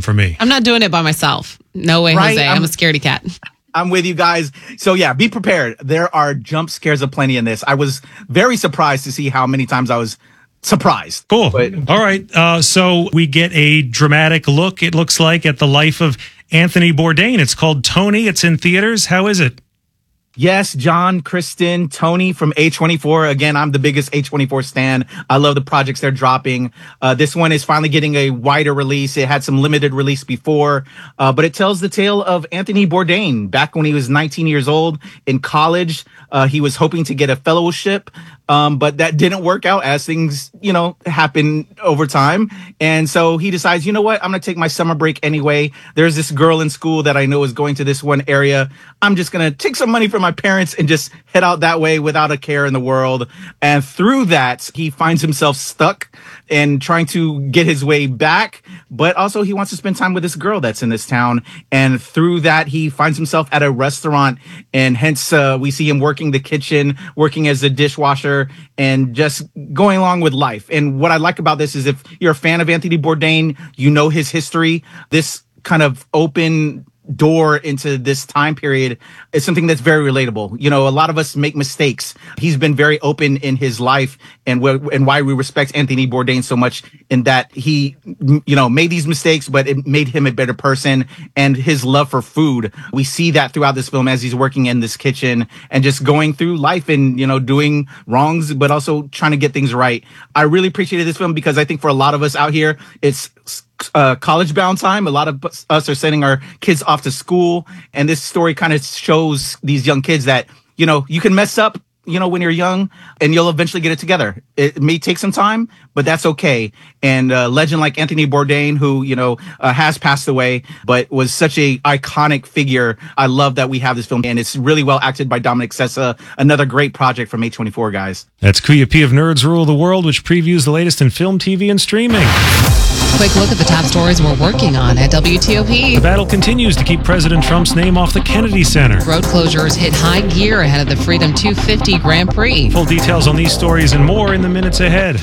for me. I'm not doing it by myself. No way, Right? Jose. I'm a scaredy cat. I'm with you guys. So yeah, be prepared. There are jump scares aplenty in this. I was very surprised to see how many times I was surprised. Cool. But All right. So we get a dramatic look, it looks like, at the life of Anthony Bourdain. It's called Tony. It's in theaters. How is it? yes, John, Kristen, Tony from A24. Again, I'm the biggest A24 stan. I love the projects they're dropping. This one is finally getting a wider release. It had some limited release before, but it tells the tale of Anthony Bourdain back when he was 19 years old in college. He was hoping to get a fellowship, but that didn't work out as things, happen over time. And so he decides, you know what? I'm going to take my summer break anyway. There's this girl in school that I know is going to this one area. I'm just going to take some money from my parents and just head out that way without a care in the world. And through that, he finds himself stuck and trying to get his way back. But also he wants to spend time with this girl that's in this town. And through that, he finds himself at a restaurant, and hence we see him working the kitchen, working as a dishwasher, and just going along with life. And what I like about this is if you're a fan of Anthony Bourdain, you know his history. This kind of open door into this time period is something that's very relatable. A lot of us make mistakes. He's been very open in his life, and why we respect Anthony Bourdain so much, in that he, made these mistakes, but it made him a better person. And his love for food, we see that throughout this film as he's working in this kitchen and just going through life and, doing wrongs, but also trying to get things right. I really appreciated this film because I think for a lot of us out here, it's college bound time. A lot of us are sending our kids off to school, and this story kind of shows these young kids that you can mess up when you're young, and you'll eventually get it together. It may take some time, but that's okay. And a legend like Anthony Bourdain, who has passed away but was such a iconic figure, I love that we have this film, and it's really well acted by Dominic Sessa. Another great project from A24, guys. That's Kuya P of Nerds Rule the World, which previews the latest in film, TV, and streaming. Quick look at the top stories we're working on at WTOP. The battle continues to keep President Trump's name off the Kennedy Center. Road closures hit high gear ahead of the Freedom 250 Grand Prix. Full details on these stories and more in the minutes ahead.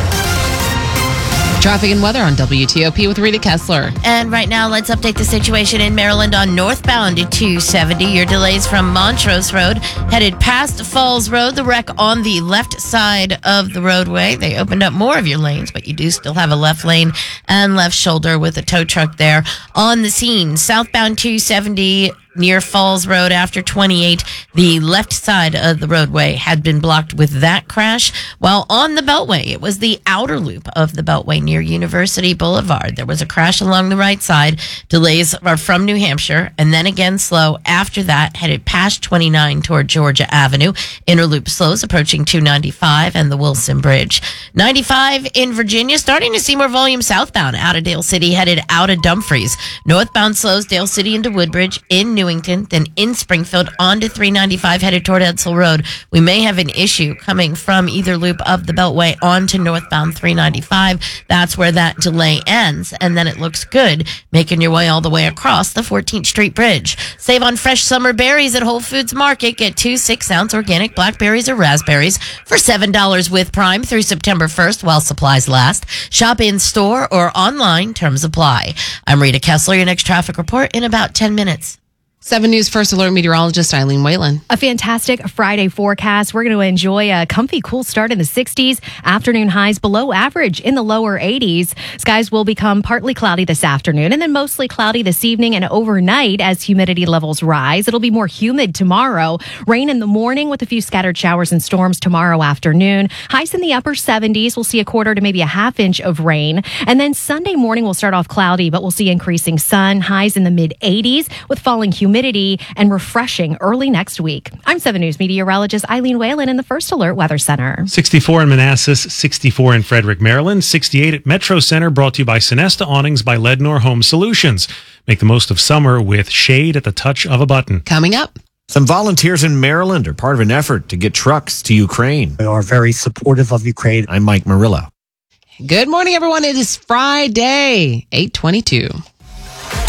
Traffic and weather on WTOP with Rita Kessler. And right now, let's update the situation in Maryland on northbound at 270. Your delays from Montrose Road headed past Falls Road. The wreck on the left side of the roadway. They opened up more of your lanes, but you do still have a left lane and left shoulder with a tow truck there on the scene. Southbound 270 near Falls Road after 28, the left side of the roadway had been blocked with that crash. While on the Beltway, it was the outer loop of the Beltway near University Boulevard. There was a crash along the right side. Delays are from New Hampshire, and then again slow after that, headed past 29 toward Georgia Avenue. Inner loop slows approaching 295 and the Wilson Bridge. 95 in Virginia, starting to see more volume southbound out of Dale City, headed out of Dumfries. Northbound slows Dale City into Woodbridge, in Newington, then in Springfield onto 395 headed toward Edsel Road. We may have an issue coming from either loop of the Beltway onto northbound 395. That's where that delay ends, and then it looks good making your way all the way across the 14th Street Bridge. Save on fresh summer berries at Whole Foods Market. Get 2 6-ounce organic blackberries or raspberries for $7 with Prime through September 1st while supplies last. Shop in store or online. Terms apply. I'm Rita Kessler. Your next traffic report in about 10 minutes. 7 News First Alert meteorologist Eileen Whalen. A fantastic Friday forecast. We're going to enjoy a comfy, cool start in the 60s. Afternoon highs below average in the lower 80s. Skies will become partly cloudy this afternoon and then mostly cloudy this evening and overnight as humidity levels rise. It'll be more humid tomorrow. Rain in the morning with a few scattered showers and storms tomorrow afternoon. Highs in the upper 70s. We'll see a quarter to maybe a half inch of rain. And then Sunday morning will start off cloudy, but we'll see increasing sun. Highs in the mid 80s with falling humidity and refreshing early next week. I'm 7 News meteorologist Eileen Whalen in the First Alert Weather Center. 64 in Manassas, 64 in Frederick, Maryland, 68 at Metro Center, brought to you by Sonesta Awnings by Lednor Home Solutions. Make the most of summer with shade at the touch of a button. Coming up. Some volunteers in Maryland are part of an effort to get trucks to Ukraine. They are very supportive of Ukraine. I'm Mike Murillo. Good morning, everyone. It is Friday, 8/22.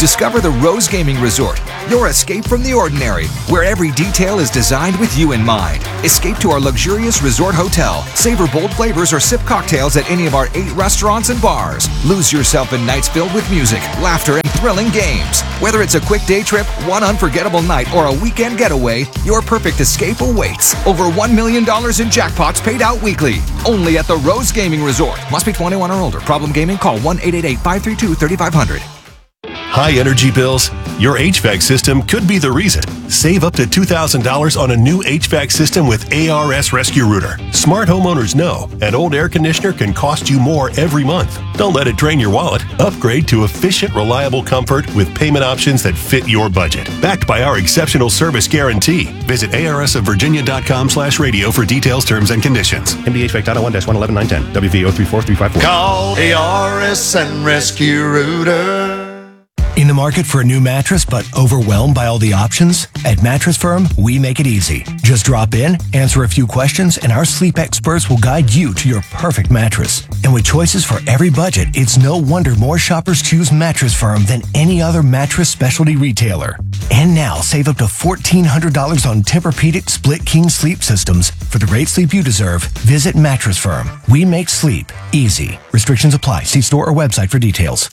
Discover the Rose Gaming Resort, your escape from the ordinary, where every detail is designed with you in mind. Escape to our luxurious resort hotel, savor bold flavors or sip cocktails at any of our 8 restaurants and bars. Lose yourself in nights filled with music, laughter, and thrilling games. Whether it's a quick day trip, one unforgettable night, or a weekend getaway, your perfect escape awaits. Over $1 million in jackpots paid out weekly. Only at the Rose Gaming Resort. Must be 21 or older. Problem gaming? Call 1-888-532-3500. High energy bills? Your HVAC system could be the reason. Save up to $2,000 on a new HVAC system with ARS Rescue Router. Smart homeowners know an old air conditioner can cost you more every month. Don't let it drain your wallet. Upgrade to efficient, reliable comfort with payment options that fit your budget. Backed by our exceptional service guarantee. Visit arsofvirginia.com/radio for details, terms, and conditions. MDHVAC Title 1-111910. WV034354. Call ARS and Rescue Router. In the market for a new mattress but overwhelmed by all the options? At Mattress Firm, we make it easy. Just drop in, answer a few questions, and our sleep experts will guide you to your perfect mattress. And with choices for every budget, it's no wonder more shoppers choose Mattress Firm than any other mattress specialty retailer. And now, save up to $1,400 on Tempur-Pedic Split King sleep systems. For the great sleep you deserve, visit Mattress Firm. We make sleep easy. Restrictions apply. See store or website for details.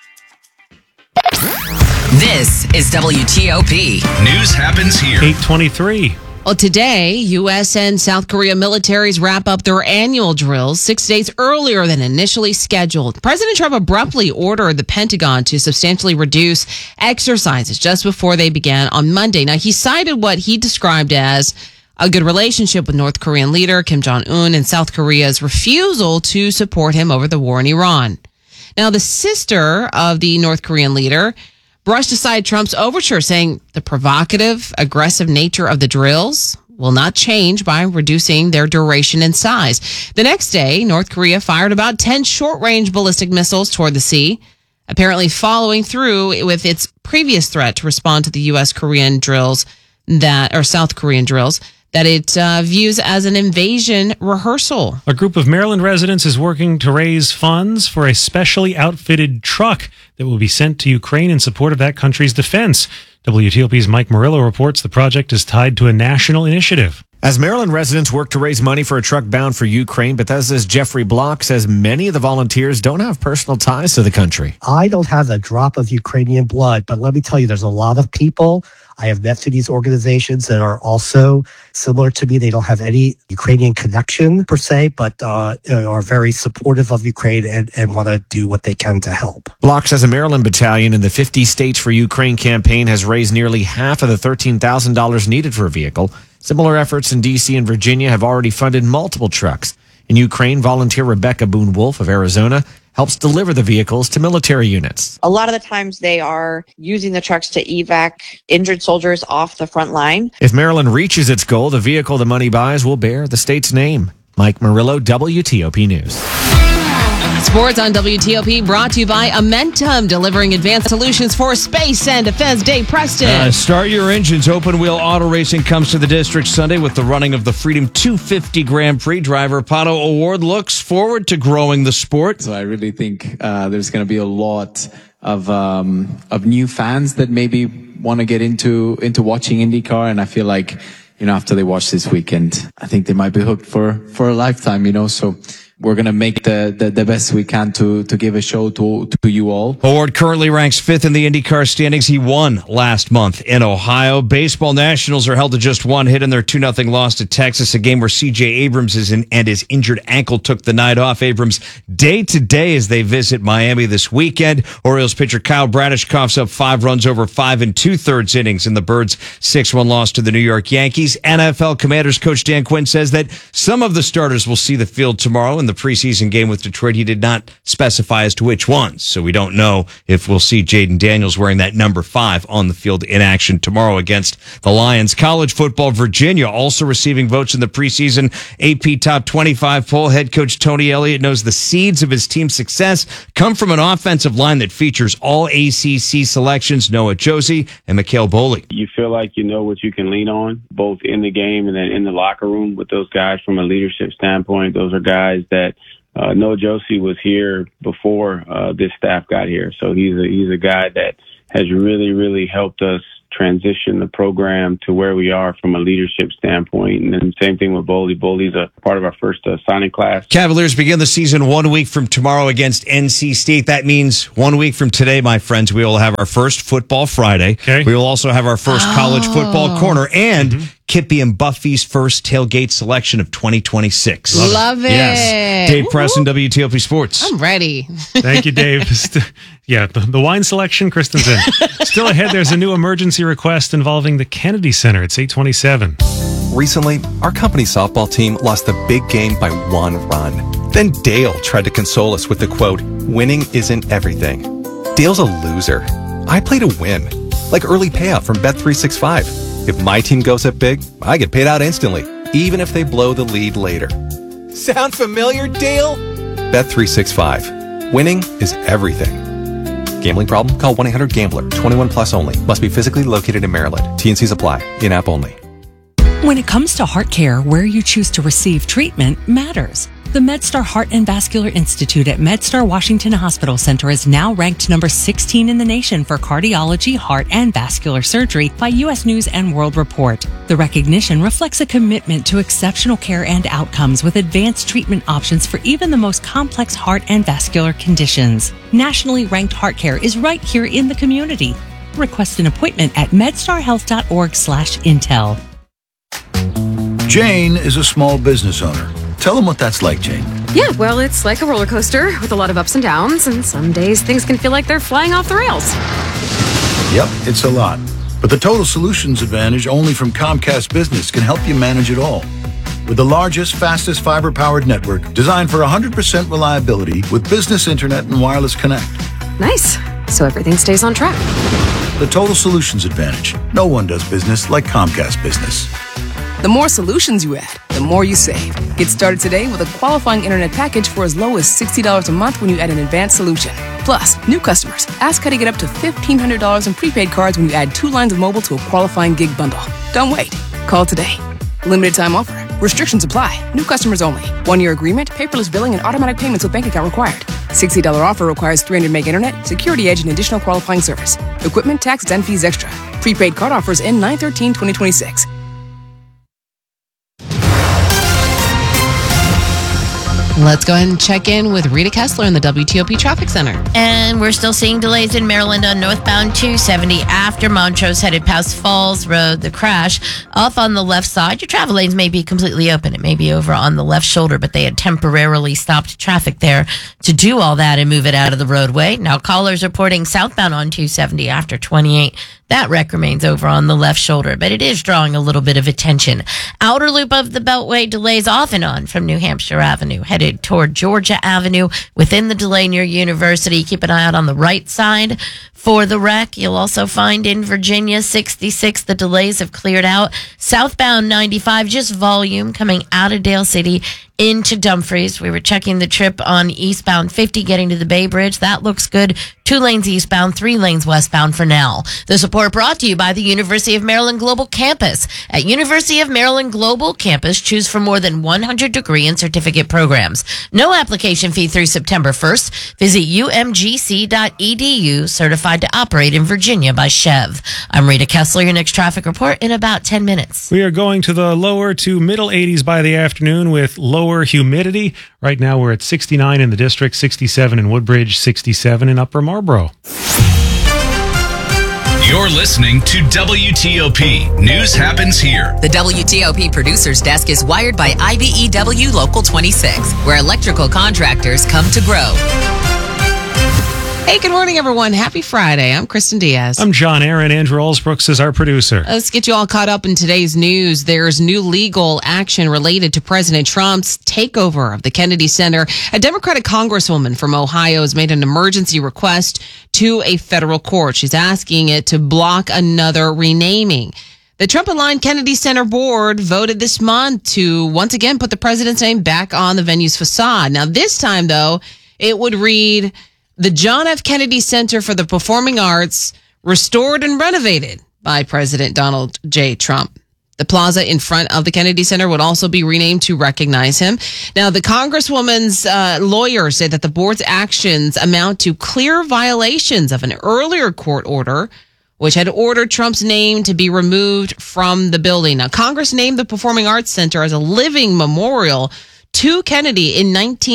This is WTOP. News happens here. 8:23. Well, today, U.S. and South Korea militaries wrap up their annual drills 6 days earlier than initially scheduled. President Trump abruptly ordered the Pentagon to substantially reduce exercises just before they began on Monday. Now, he cited what he described as a good relationship with North Korean leader Kim Jong-un and South Korea's refusal to support him over the war in Iran. Now, the sister of the North Korean leader brushed aside Trump's overture, saying the provocative, aggressive nature of the drills will not change by reducing their duration and size. The next day, North Korea fired about 10 short-range ballistic missiles toward the sea, apparently following through with its previous threat to respond to the U.S. Korean drills South Korean drills that it views as an invasion rehearsal. A group of Maryland residents is working to raise funds for a specially outfitted truck that will be sent to Ukraine in support of that country's defense. WTOP's Mike Murillo reports the project is tied to a national initiative. As Maryland residents work to raise money for a truck bound for Ukraine, Bethesda's Jeffrey Block says many of the volunteers don't have personal ties to the country. I don't have a drop of Ukrainian blood, but let me tell you, there's a lot of people I have met through these organizations that are also similar to me. They don't have any Ukrainian connection per se, but are very supportive of Ukraine and want to do what they can to help. Block says a Maryland battalion in the 50 States for Ukraine campaign has raised nearly half of the $13,000 needed for a vehicle. Similar efforts in D.C. and Virginia have already funded multiple trucks. In Ukraine, volunteer Rebecca Boone-Wolf of Arizona helps deliver the vehicles to military units. A lot of the times they are using the trucks to evac injured soldiers off the front line. If Maryland reaches its goal, the vehicle the money buys will bear the state's name. Mike Murillo, WTOP News. Sports on WTOP brought to you by Amentum, delivering advanced solutions for space and defense. Dave Preston. Start your engines. Open wheel auto racing comes to the district Sunday with the running of the Freedom 250 Grand Prix. Driver Pato Award looks forward to growing the sport. So I really think there's going to be a lot of new fans that maybe want to get into watching IndyCar, and I feel like, after they watch this weekend, I think they might be hooked for a lifetime, so we're going to make the best we can to give a show to you all. Award currently ranks 5th in the IndyCar standings. He won last month in Ohio. Baseball Nationals are held to just one hit in their 2-0 loss to Texas, a game where C.J. Abrams and his injured ankle took the night off. Abrams day to day as they visit Miami this weekend. Orioles pitcher Kyle Bradish coughs up 5 runs over 5 2/3 innings in the Birds' 6-1 loss to the New York Yankees. NFL Commanders coach Dan Quinn says that some of the starters will see the field tomorrow in the preseason game with Detroit. He did not specify as to which ones, so we don't know if we'll see Jaden Daniels wearing that number 5 on the field in action tomorrow against the Lions. College football, Virginia also receiving votes in the preseason AP Top 25 poll. Head coach Tony Elliott knows the seeds of his team's success come from an offensive line that features all ACC selections, Noah Josie and Mikhail Boley. You feel like you know what you can lean on, both in the game and then in the locker room with those guys from a leadership standpoint. Those are guys that Noah Josie was here before this staff got here. So he's a guy that has really, really helped us transition the program to where we are from a leadership standpoint. And then same thing with Boley. Boley's a part of our first signing class. Cavaliers begin the season 1 week from tomorrow against NC State. That means 1 week from today, my friends, we will have our first Football Friday. Okay. We will also have our first College Football Corner and Kippy and Buffy's first tailgate selection of 2026. Love it. Yes. Dave Preston, WTOP Sports. I'm ready. Thank you, Dave. Yeah, the wine selection, Kristen's in. Still ahead, there's a new emergency request involving the Kennedy Center. It's 8:27. Recently, our company softball team lost a big game by 1 run. Then Dale tried to console us with the quote, "Winning isn't everything." Dale's a loser. I play to win, like early payout from Bet365. If my team goes up big, I get paid out instantly, even if they blow the lead later. Sound familiar, Dale? Bet365. Winning is everything. Gambling problem? Call 1-800-GAMBLER. 21 plus only. Must be physically located in Maryland. T&Cs apply. In-app only. When it comes to heart care, where you choose to receive treatment matters. The MedStar Heart and Vascular Institute at MedStar Washington Hospital Center is now ranked number 16 in the nation for cardiology, heart, and vascular surgery by U.S. News and World Report. The recognition reflects a commitment to exceptional care and outcomes with advanced treatment options for even the most complex heart and vascular conditions. Nationally ranked heart care is right here in the community. Request an appointment at medstarhealth.org/intel. Jane is a small business owner. Tell them what that's like, Jane. Yeah, well, it's like a roller coaster with a lot of ups and downs, and some days things can feel like they're flying off the rails. Yep, it's a lot. But the Total Solutions Advantage only from Comcast Business can help you manage it all. With the largest, fastest fiber-powered network designed for 100% reliability with business internet and wireless connect. Nice. So everything stays on track. The Total Solutions Advantage. No one does business like Comcast Business. The more solutions you add, the more you save. Get started today with a qualifying internet package for as low as $60 a month when you add an advanced solution. Plus, new customers, ask how to get up to $1,500 in prepaid cards when you add 2 lines of mobile to a qualifying gig bundle. Don't wait. Call today. Limited time offer. Restrictions apply. New customers only. 1-year agreement, paperless billing, and automatic payments with bank account required. $60 offer requires 300 meg internet, security edge, and additional qualifying service. Equipment, taxes, and fees extra. Prepaid card offers end 9/13/2026. Let's go ahead and check in with Rita Kessler in the WTOP Traffic Center. And we're still seeing delays in Maryland on northbound 270 after Montrose headed past Falls Road. The crash off on the left side. Your travel lanes may be completely open. It may be over on the left shoulder, but they had temporarily stopped traffic there to do all that and move it out of the roadway. Now callers reporting southbound on 270 after 28. That wreck remains over on the left shoulder, but it is drawing a little bit of attention. Outer loop of the Beltway delays off and on from New Hampshire Avenue, headed toward Georgia Avenue within the delay near University. Keep an eye out on the right side for the wreck. You'll also find in Virginia 66, the delays have cleared out. Southbound 95, just volume coming out of Dale City into Dumfries. We were checking the trip on eastbound 50 getting to the Bay Bridge. That looks good. 2 lanes eastbound, 3 lanes westbound for now. The support brought to you by the University of Maryland Global Campus. At University of Maryland Global Campus, choose from more than 100 degree and certificate programs. No application fee through September 1st. Visit umgc.edu, certified to operate in Virginia by Chev. I'm Rita Kessler, your next traffic report in about 10 minutes. We are going to the lower to middle 80s by the afternoon with lower humidity. Right now we're at 69 in the district, 67 in Woodbridge, 67 in Upper Marlboro. You're listening to WTOP. News happens here. The WTOP Producers Desk is wired by IBEW Local 26, where electrical contractors come to grow. Hey, good morning, everyone. Happy Friday. I'm Kristen Diaz. I'm John Aaron. Andrew Allsbrooks is our producer. Let's get you all caught up in today's news. There's new legal action related to President Trump's takeover of the Kennedy Center. A Democratic congresswoman from Ohio has made an emergency request to a federal court. She's asking it to block another renaming. The Trump-aligned Kennedy Center board voted this month to once again put the president's name back on the venue's facade. Now, this time, though, it would read the John F. Kennedy Center for the Performing Arts, restored and renovated by President Donald J. Trump. The plaza in front of the Kennedy Center would also be renamed to recognize him. Now, the Congresswoman's lawyer said that the board's actions amount to clear violations of an earlier court order, which had ordered Trump's name to be removed from the building. Now, Congress named the Performing Arts Center as a living memorial to Kennedy in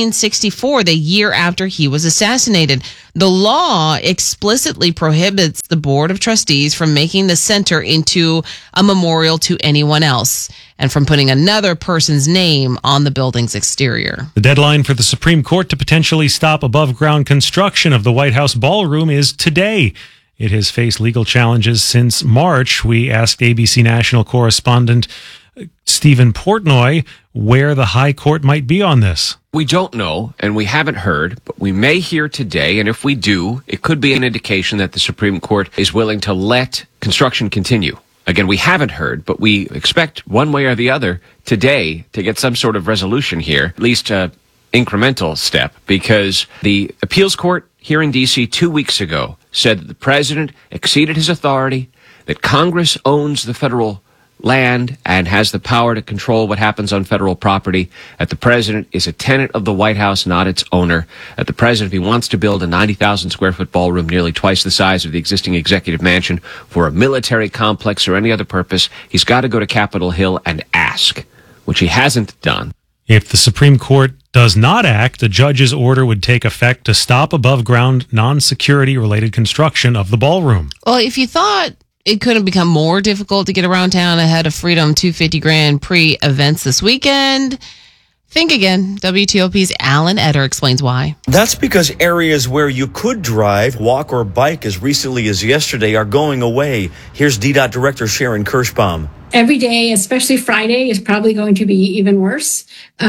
1964, the year after he was assassinated. The law explicitly prohibits the Board of Trustees from making the center into a memorial to anyone else and from putting another person's name on the building's exterior. The deadline for the Supreme Court to potentially stop above-ground construction of the White House ballroom is today. It has faced legal challenges since March. We asked ABC national correspondent Stephen Portnoy where the high court might be on this. We don't know, and we haven't heard, but we may hear today, and if we do, it could be an indication that the Supreme Court is willing to let construction continue. Again, we haven't heard, but we expect one way or the other today to get some sort of resolution here, at least an incremental step, because the appeals court here in D.C. 2 weeks ago said that the president exceeded his authority, that Congress owns the federal land and has the power to control what happens on federal property, that the president is a tenant of the White House, not its owner, that the president, if he wants to build a 90,000 square foot ballroom, nearly twice the size of the existing executive mansion, for a military complex or any other purpose, he's got to go to Capitol Hill and ask, which he hasn't done. If the Supreme Court does not act, the judge's order would take effect to stop above-ground, non-security related construction of the ballroom. Well, if you thought it couldn't become more difficult to get around town ahead of Freedom 250 Grand Prix events this weekend, think again. WTOP's Alan Etter explains why. That's because areas where you could drive, walk, or bike as recently as yesterday are going away. Here's DDOT Director Sharon Kirschbaum. Every day, especially Friday, is probably going to be even worse.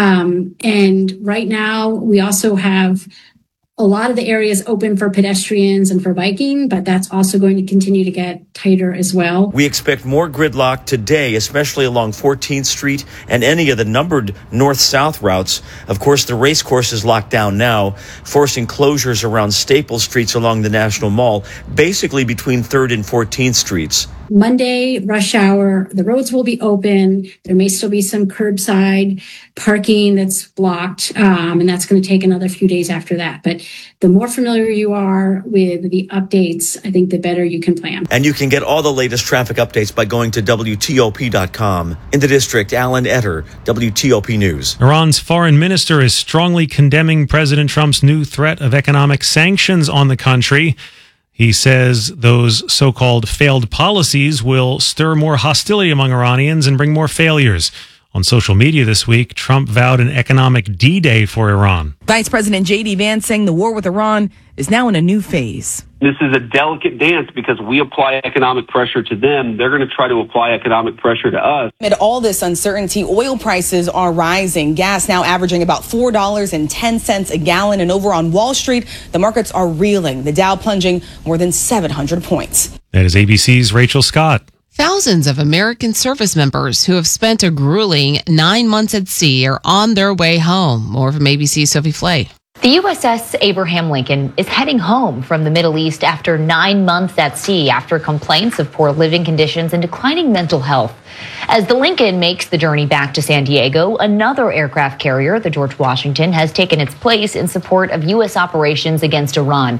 And right now, we also have a lot of the areas open for pedestrians and for biking, but that's also going to continue to get tighter as well. We expect more gridlock today, especially along 14th Street and any of the numbered north-south routes. Of course, the race course is locked down now, forcing closures around Staples Streets along the National Mall, basically between 3rd and 14th Streets. Monday, rush hour, the roads will be open. There may still be some curbside parking that's blocked, and that's going to take another few days after that. But the more familiar you are with the updates, I think the better you can plan. And you can get all the latest traffic updates by going to WTOP.com. In the district, Alan Etter, WTOP News. Iran's foreign minister is strongly condemning President Trump's new threat of economic sanctions on the country. He says those so-called failed policies will stir more hostility among Iranians and bring more failures. On social media this week, Trump vowed an economic D-Day for Iran. Vice President J.D. Vance saying the war with Iran is now in a new phase. This is a delicate dance because we apply economic pressure to them. They're going to try to apply economic pressure to us. Amid all this uncertainty, oil prices are rising. Gas now averaging about $4.10 a gallon. And over on Wall Street, the markets are reeling. The Dow plunging more than 700 points. That is ABC's Rachel Scott. Thousands of American service members who have spent a grueling 9 months at sea are on their way home. More from ABC's Sophie Flay. The USS Abraham Lincoln is heading home from the Middle East after 9 months at sea after complaints of poor living conditions and declining mental health. As the Lincoln makes the journey back to San Diego, another aircraft carrier, the George Washington, has taken its place in support of U.S. operations against Iran.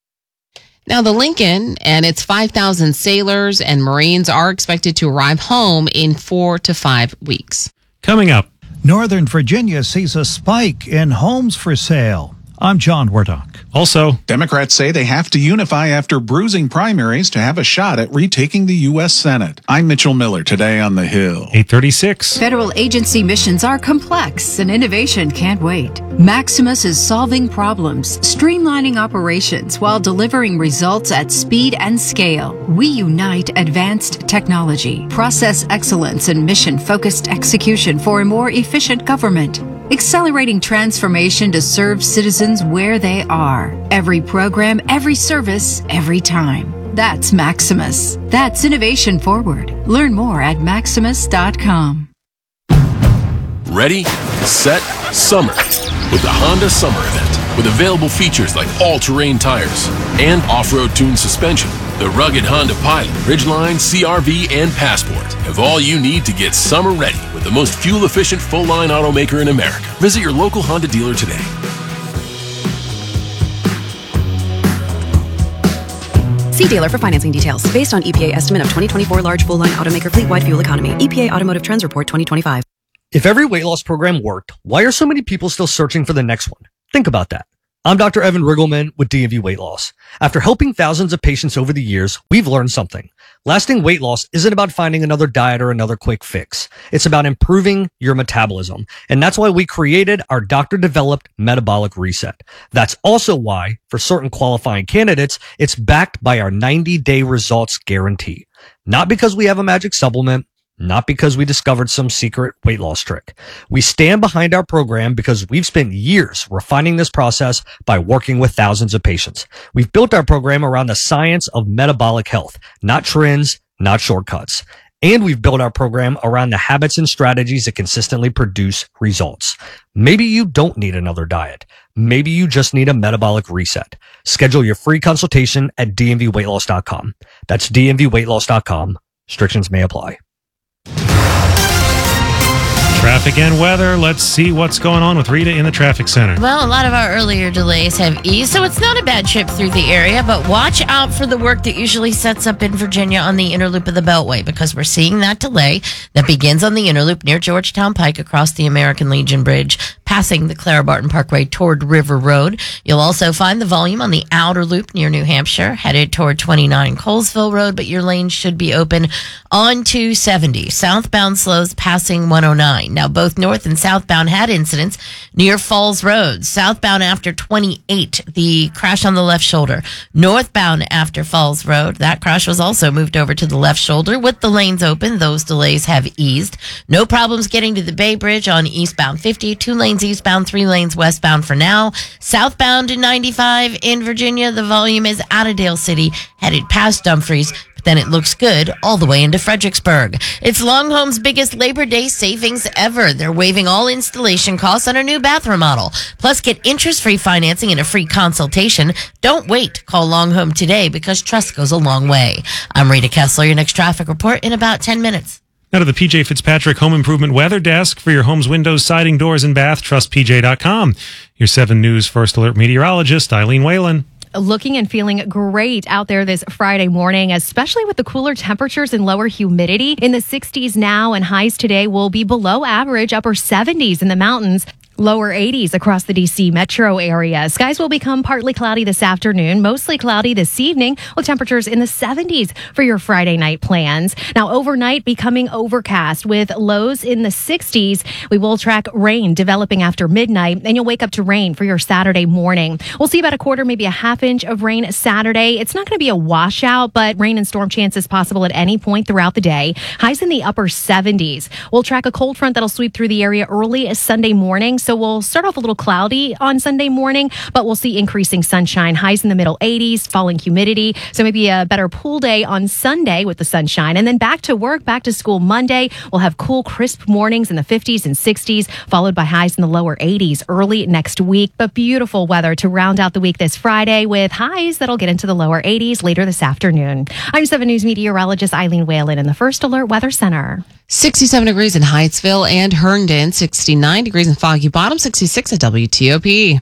Now, the Lincoln and its 5,000 sailors and Marines are expected to arrive home in 4 to 5 weeks. Coming up. Northern Virginia sees a spike in homes for sale. I'm John Wardock. Also, Democrats say they have to unify after bruising primaries to have a shot at retaking the U.S. Senate. I'm Mitchell Miller, today on The Hill. 8:36. Federal agency missions are complex and innovation can't wait. Maximus is solving problems, streamlining operations while delivering results at speed and scale. We unite advanced technology, process excellence, and mission-focused execution for a more efficient government. Accelerating transformation to serve citizens where they are. Every program, every service, every time. That's Maximus. That's innovation forward. Learn more at maximus.com. Ready, set, summer. With the Honda Summer Event. With available features like all-terrain tires and off-road tuned suspension. The rugged Honda Pilot, Ridgeline, CR-V, and Passport have all you need to get summer ready with the most fuel-efficient full-line automaker in America. Visit your local Honda dealer today. See dealer for financing details. Based on EPA estimate of 2024 large full-line automaker fleet-wide fuel economy. EPA Automotive Trends Report 2025. If every weight loss program worked, why are so many people still searching for the next one? Think about that. I'm Dr. Evan Riggleman with DMV Weight Loss. After helping thousands of patients over the years, we've learned something. Lasting weight loss isn't about finding another diet or another quick fix. It's about improving your metabolism. And that's why we created our doctor-developed metabolic reset. That's also why, for certain qualifying candidates, it's backed by our 90-day results guarantee. Not because we have a magic supplement, not because we discovered some secret weight loss trick. We stand behind our program because we've spent years refining this process by working with thousands of patients. We've built our program around the science of metabolic health, not trends, not shortcuts. And we've built our program around the habits and strategies that consistently produce results. Maybe you don't need another diet. Maybe you just need a metabolic reset. Schedule your free consultation at dmvweightloss.com. That's dmvweightloss.com. Restrictions may apply. Traffic and weather. Let's see what's going on with Rita in the traffic center. Well, a lot of our earlier delays have eased, so it's not a bad trip through the area, but watch out for the work that usually sets up in Virginia on the inner loop of the Beltway, because we're seeing that delay that begins on the inner loop near Georgetown Pike across the American Legion Bridge, passing the Clara Barton Parkway toward River Road. You'll also find the volume on the outer loop near New Hampshire, headed toward 29 Colesville Road, but your lanes should be open on 270. Southbound slows passing 109. Now, both north and southbound had incidents near Falls Road. Southbound after 28, the crash on the left shoulder. Northbound after Falls Road, that crash was also moved over to the left shoulder. With the lanes open, those delays have eased. No problems getting to the Bay Bridge on eastbound 50. 2 lanes eastbound, 3 lanes westbound for now. Southbound to 95 in Virginia, the volume is out of Dale City, headed past Dumfries. Then it looks good all the way into Fredericksburg. It's Longhome's biggest Labor Day savings ever. They're waiving all installation costs on a new bathroom model. Plus, get interest-free financing and a free consultation. Don't wait. Call Longhome today because trust goes a long way. I'm Rita Kessler, your next traffic report in about 10 minutes. Now to the PJ Fitzpatrick Home Improvement Weather Desk. For your home's windows, siding, doors, and bath, trust PJ.com. Your 7 News First Alert meteorologist, Eileen Whalen. Looking and feeling great out there this Friday morning, especially with the cooler temperatures and lower humidity. In the 60s now, and highs today will be below average, upper 70s in the mountains. Lower 80s across the D.C. metro area. Skies will become partly cloudy this afternoon, mostly cloudy this evening, with temperatures in the 70s for your Friday night plans. Now, overnight becoming overcast with lows in the 60s. We will track rain developing after midnight, and you'll wake up to rain for your Saturday morning. We'll see about a quarter, maybe a half inch of rain Saturday. It's not going to be a washout, but rain and storm chances possible at any point throughout the day. Highs in the upper 70s. We'll track a cold front that'll sweep through the area early Sunday morning. So we'll start off a little cloudy on Sunday morning, but we'll see increasing sunshine, highs in the middle 80s, falling humidity. So maybe a better pool day on Sunday with the sunshine. And then back to work, back to school Monday. We'll have cool, crisp mornings in the 50s and 60s, followed by highs in the lower 80s early next week. But beautiful weather to round out the week this Friday with highs that'll get into the lower 80s later this afternoon. I'm 7 News meteorologist Eileen Whalen in the First Alert Weather Center. 67 degrees in Hyattsville and Herndon, 69 degrees in Foggy Bottom, 66 at WTOP.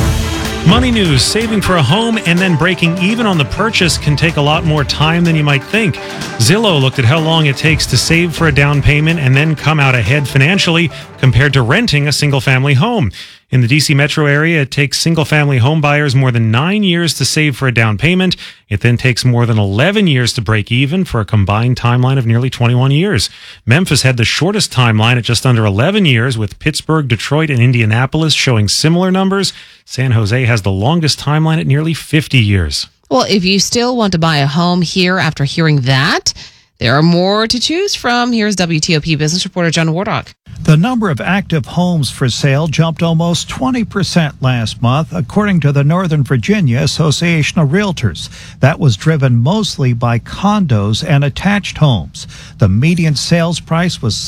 Money news. Saving for a home and then breaking even on the purchase can take a lot more time than you might think. Zillow looked at how long it takes to save for a down payment and then come out ahead financially compared to renting a single-family home. In the D.C. metro area, it takes single-family home buyers more than 9 years to save for a down payment. It then takes more than 11 years to break even for a combined timeline of nearly 21 years. Memphis had the shortest timeline at just under 11 years, with Pittsburgh, Detroit, and Indianapolis showing similar numbers. San Jose has the longest timeline at nearly 50 years. Well, if you still want to buy a home here after hearing that, there are more to choose from. Here's WTOP business reporter John Wardock. The number of active homes for sale jumped almost 20% last month, according to the Northern Virginia Association of Realtors. That was driven mostly by condos and attached homes. The median sales price was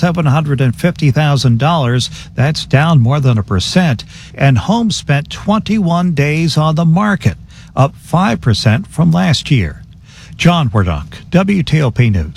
$750,000. That's down more than 1%. And homes spent 21 days on the market, up 5% from last year. John Wardock, WTOP News.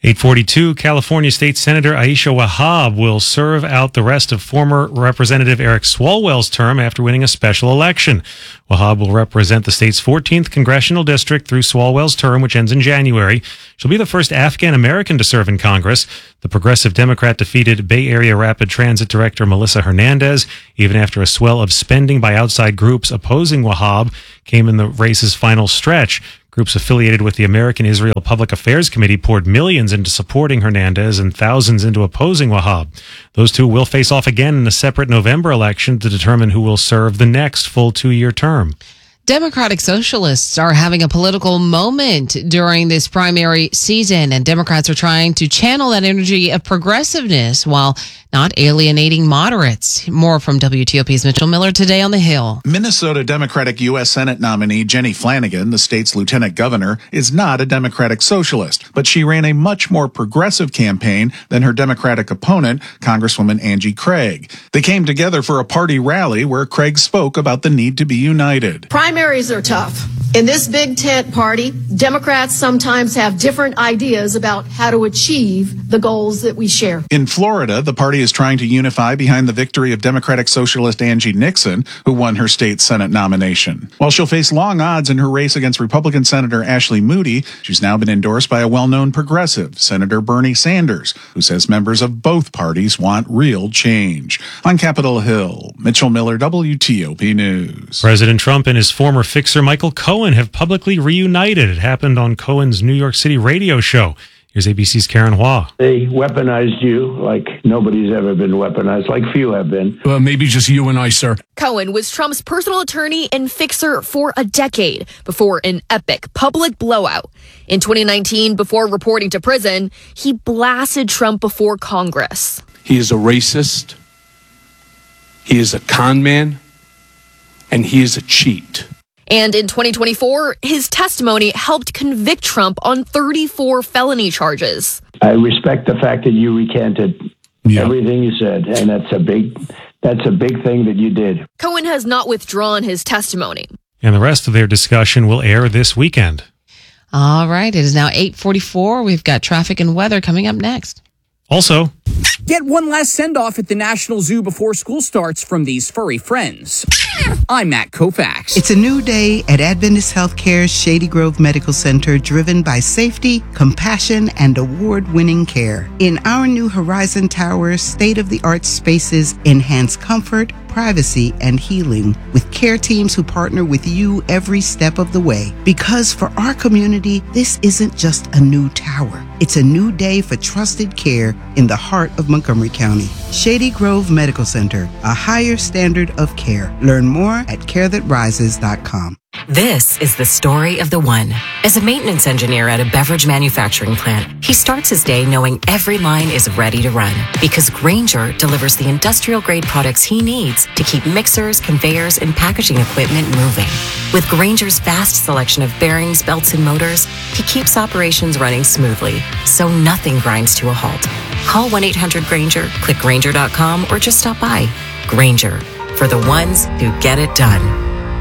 842, California State Senator Aisha Wahab will serve out the rest of former Representative Eric Swalwell's term after winning a special election. Wahab will represent the state's 14th congressional district through Swalwell's term, which ends in January. She'll be the first Afghan-American to serve in Congress. The Progressive Democrat defeated Bay Area Rapid Transit Director Melissa Hernandez, even after a swell of spending by outside groups opposing Wahab came in the race's final stretch. Groups affiliated with the American Israel Public Affairs Committee poured millions into supporting Hernandez and thousands into opposing Wahab. Those two will face off again in a separate November election to determine who will serve the next full 2-year term. Democratic Socialists are having a political moment during this primary season, and Democrats are trying to channel that energy of progressiveness while not alienating moderates. More from WTOP's Mitchell Miller today on the Hill. Minnesota Democratic U.S. Senate nominee Jenny Flanagan, the state's lieutenant governor, is not a Democratic Socialist, but she ran a much more progressive campaign than her Democratic opponent, Congresswoman Angie Craig. They came together for a party rally where Craig spoke about the need to be united. Primaries are tough. In this big tent party, Democrats sometimes have different ideas about how to achieve the goals that we share. In Florida, the party is trying to unify behind the victory of Democratic Socialist Angie Nixon, who won her state Senate nomination. While she'll face long odds in her race against Republican Senator Ashley Moody, she's now been endorsed by a well-known progressive, Senator Bernie Sanders, who says members of both parties want real change. On Capitol Hill, Mitchell Miller, WTOP News. President Trump and his former fixer Michael Cohen have publicly reunited. It happened on Cohen's New York City radio show. Here's ABC's Karen Hua. They weaponized you like nobody's ever been weaponized, like few have been. Maybe just you and I, sir. Cohen was Trump's personal attorney and fixer for a decade before an epic public blowout. In 2019, before reporting to prison, he blasted Trump before Congress. He is a racist. He is a con man. And he is a cheat. And in 2024, his testimony helped convict Trump on 34 felony charges. I respect the fact that you recanted everything you said, and that's a big thing that you did. Cohen has not withdrawn his testimony. And the rest of their discussion will air this weekend. All right, it is now 8:44. We've got traffic and weather coming up next. Also, get one last send-off at the National Zoo before school starts from these furry friends. I'm Matt Koufax. It's a new day at Adventist Healthcare's Shady Grove Medical Center, driven by safety, compassion, and award-winning care. In our new Horizon Tower, state-of-the-art spaces enhance comfort, privacy, and healing with care teams who partner with you every step of the way. Because for our community, this isn't just a new tower. It's a new day for trusted care in the heart of Montgomery County. Shady Grove Medical Center, a higher standard of care. Learn more at carethatrises.com. This is the story of the one. As a maintenance engineer at a beverage manufacturing plant, he starts his day knowing every line is ready to run because Grainger delivers the industrial-grade products he needs to keep mixers, conveyors, and packaging equipment moving. With Grainger's vast selection of bearings, belts, and motors, he keeps operations running smoothly, so nothing grinds to a halt. Call 1-800-GRAINGER, click Grainger.com, or just stop by. Grainger, for the ones who get it done.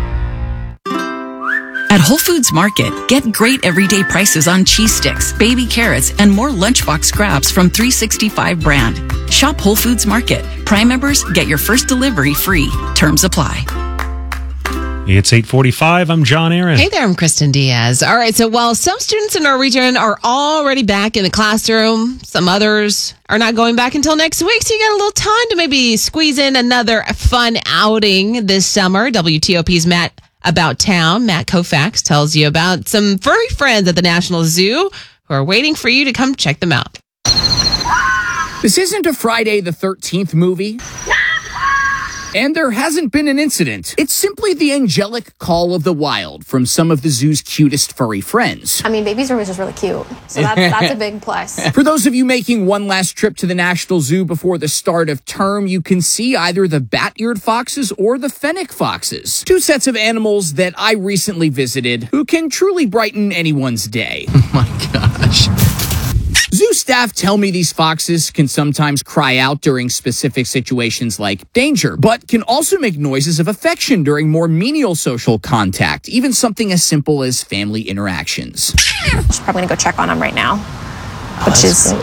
At Whole Foods Market, get great everyday prices on cheese sticks, baby carrots, and more lunchbox scraps from 365 brand. Shop Whole Foods Market. Prime members get your first delivery free. Terms apply. It's 8:45. I'm John Aaron. Hey there, I'm Kristen Diaz. All right, so while some students in our region are already back in the classroom, some others are not going back until next week, so you got a little time to maybe squeeze in another fun outing this summer. WTOP's Matt About Town, Matt Koufax, tells you about some furry friends at the National Zoo who are waiting for you to come check them out. This isn't a Friday the 13th movie. And there hasn't been an incident. It's simply the angelic call of the wild from some of the zoo's cutest furry friends. I mean, Baby's Room is just really cute, so that's a big plus. For those of you making one last trip to the National Zoo before the start of term, you can see either the bat-eared foxes or the fennec foxes. Two sets of animals that I recently visited who can truly brighten anyone's day. Oh my gosh. Zoo staff tell me these foxes can sometimes cry out during specific situations like danger, but can also make noises of affection during more menial social contact, even something as simple as family interactions. I'm probably gonna go check on them right now. which is...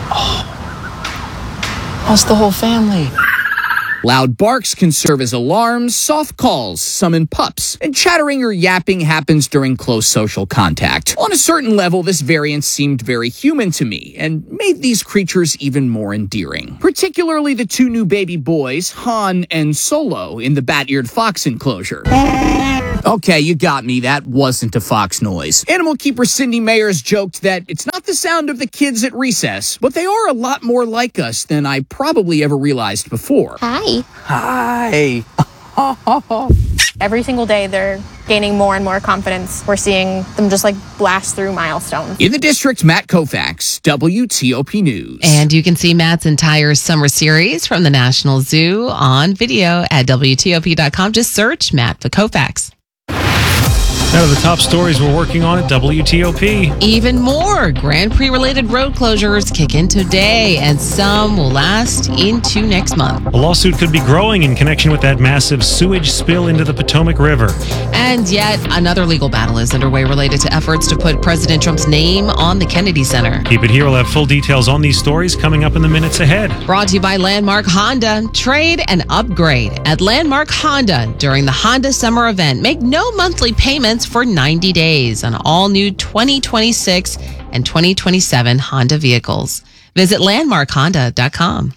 How's the whole family? Loud barks can serve as alarms, soft calls summon pups, and chattering or yapping happens during close social contact. On a certain level, this variant seemed very human to me and made these creatures even more endearing. Particularly the two new baby boys, Han and Solo, in the bat-eared fox enclosure. Okay, you got me. That wasn't a fox noise. Animal keeper Cindy Mayers joked that it's not the sound of the kids at recess, but they are a lot more like us than I probably ever realized before. Hi. Hi. Every single day, they're gaining more and more confidence. We're seeing them just blast through milestones. In the district, Matt Koufax, WTOP News. And you can see Matt's entire summer series from the National Zoo on video at WTOP.com. Just search Matt Koufax. Now to the top stories we're working on at WTOP. Even more Grand Prix-related road closures kick in today, and some will last into next month. A lawsuit could be growing in connection with that massive sewage spill into the Potomac River. And yet another legal battle is underway related to efforts to put President Trump's name on the Kennedy Center. Keep it here. We'll have full details on these stories coming up in the minutes ahead. Brought to you by Landmark Honda. Trade and upgrade at Landmark Honda during the Honda Summer Event. Make no monthly payments for 90 days on all new 2026 and 2027 Honda vehicles. Visit landmarkhonda.com.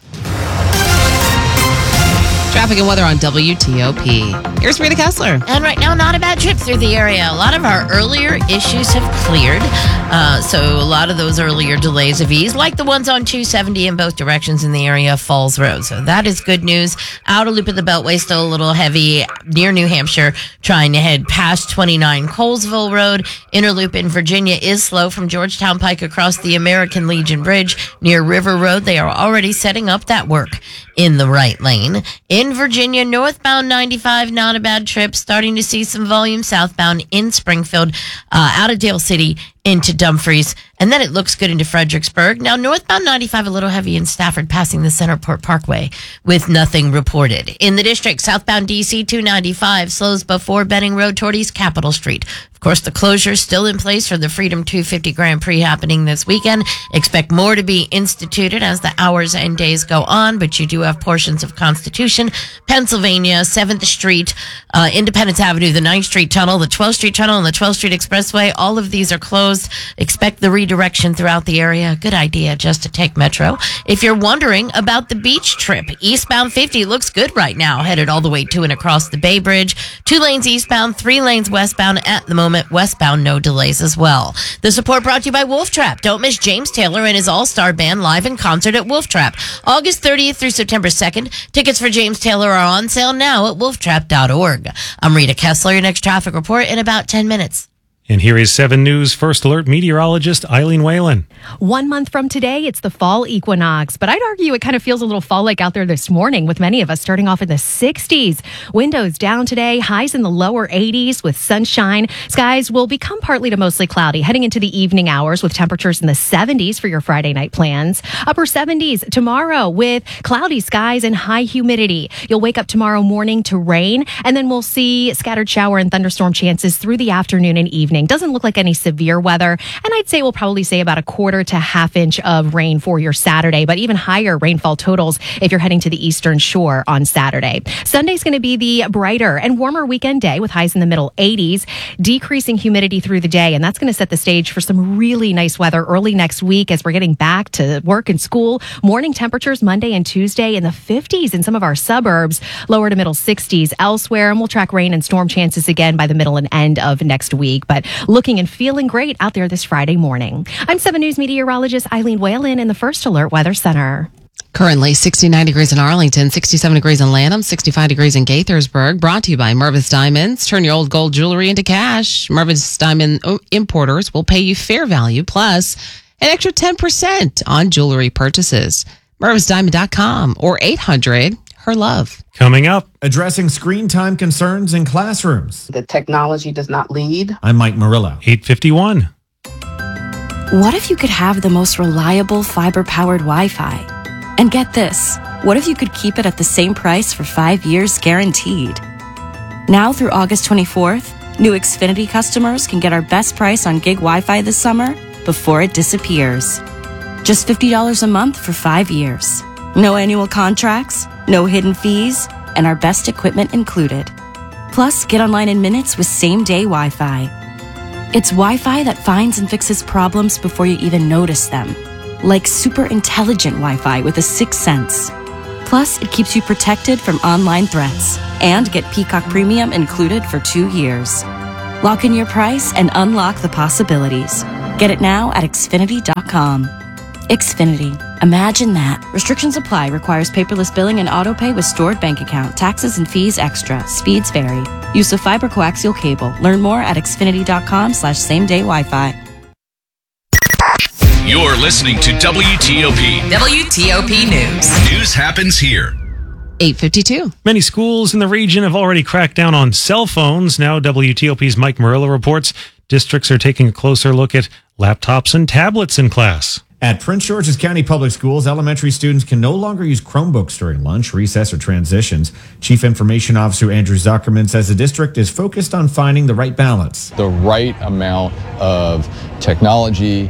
Traffic and weather on WTOP. Here's Rita Kessler. And right now, not a bad trip through the area. A lot of our earlier issues have cleared. So a lot of those earlier delays have eased, like the ones on 270 in both directions in the area of Falls Road. So that is good news. Outer loop of the Beltway still a little heavy near New Hampshire, trying to head past 29 Colesville Road. Inner loop in Virginia is slow from Georgetown Pike across the American Legion Bridge near River Road. They are already setting up that work in the right lane. In Virginia, northbound 95, not a bad trip. Starting to see some volume southbound in Springfield, out of Dale City into Dumfries, and then it looks good into Fredericksburg. Now, northbound 95 a little heavy in Stafford, passing the Centerport Parkway with nothing reported. In the district, southbound DC 295 slows before Benning Road toward East Capitol Street. Of course, the closure is still in place for the Freedom 250 Grand Prix happening this weekend. Expect more to be instituted as the hours and days go on, but you do have portions of Constitution, Pennsylvania, 7th Street, Independence Avenue, the 9th Street Tunnel, the 12th Street Tunnel, and the 12th Street Expressway. All of these are closed. Expect the redirection throughout the area. Good idea just to take Metro. If you're wondering about the beach trip, eastbound 50 looks good right now, headed all the way to and across the Bay Bridge. 2 lanes eastbound, 3 lanes westbound at the moment. Westbound, no delays as well. The support brought to you by Wolf Trap. Don't miss James Taylor and his all-star band live in concert at Wolf Trap, August 30th through September 2nd. Tickets for James Taylor are on sale now at wolftrap.org. I'm Rita Kessler. Your next traffic report in about 10 minutes. And here is 7 News First Alert meteorologist Eileen Whalen. 1 month from today, it's the fall equinox, but I'd argue it kind of feels a little fall-like out there this morning with many of us starting off in the 60s. Windows down today, highs in the lower 80s with sunshine. Skies will become partly to mostly cloudy heading into the evening hours with temperatures in the 70s for your Friday night plans. Upper 70s tomorrow with cloudy skies and high humidity. You'll wake up tomorrow morning to rain, and then we'll see scattered shower and thunderstorm chances through the afternoon and evening. Doesn't look like any severe weather, and I'd say we'll probably say about a 1/4 to 1/2 inch of rain for your Saturday, but even higher rainfall totals if you're heading to the eastern shore on Saturday. Sunday's going to be the brighter and warmer weekend day with highs in the middle 80s, decreasing humidity through the day, and that's going to set the stage for some really nice weather early next week as we're getting back to work and school. Morning temperatures Monday and Tuesday in the 50s in some of our suburbs, lower to middle 60s elsewhere, and we'll track rain and storm chances again by the middle and end of next week. But looking and feeling great out there this Friday morning. I'm 7 News meteorologist Eileen Whalen in the First Alert Weather Center. Currently 69 degrees in Arlington, 67 degrees in Lanham, 65 degrees in Gaithersburg. Brought to you by Mervis Diamonds. Turn your old gold jewelry into cash. Mervis Diamond importers will pay you fair value plus an extra 10% on jewelry purchases. MervisDiamond.com or 800 her love. Coming up, addressing screen time concerns in classrooms. The technology does not lead. I'm Mike Murillo. 8:51. What if you could have the most reliable fiber-powered Wi-Fi? And get this, what if you could keep it at the same price for 5 years guaranteed? Now through August 24th, new Xfinity customers can get our best price on gig Wi-Fi this summer before it disappears. Just $50 a month for 5 years. No annual contracts, no hidden fees, and our best equipment included. Plus, get online in minutes with same-day Wi-Fi. It's Wi-Fi that finds and fixes problems before you even notice them. Like super intelligent Wi-Fi with a 6th sense. Plus, it keeps you protected from online threats. And get Peacock Premium included for 2 years. Lock in your price and unlock the possibilities. Get it now at Xfinity.com. Xfinity. Imagine that. Restrictions apply. Requires paperless billing and autopay with stored bank account. Taxes and fees extra. Speeds vary. Use of fiber coaxial cable. Learn more at Xfinity.com/same-day Wi-Fi. You're listening to WTOP. WTOP News. News happens here. 8:52. Many schools in the region have already cracked down on cell phones. Now WTOP's Mike Murillo reports districts are taking a closer look at laptops and tablets in class. At Prince George's County Public Schools, elementary students can no longer use Chromebooks during lunch, recess, or transitions. Chief Information Officer Andrew Zuckerman says the district is focused on finding the right balance. The right amount of technology,